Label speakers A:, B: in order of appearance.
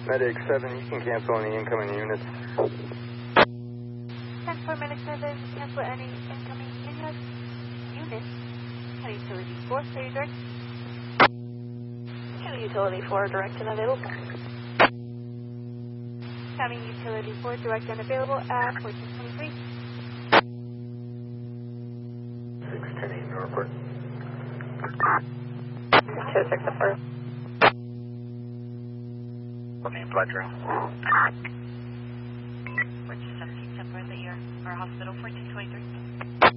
A: Medic 7, you can cancel any incoming units.
B: 10-4 Medic 7, cancel any incoming units. County Utility 4, clear direct. County Utility 4, direct and available. County Utility 4, direct and available at 1423.
A: 610 your report.
B: 264.
A: Name Fletcher.
B: 1417, separate the ear, our hospital 1423.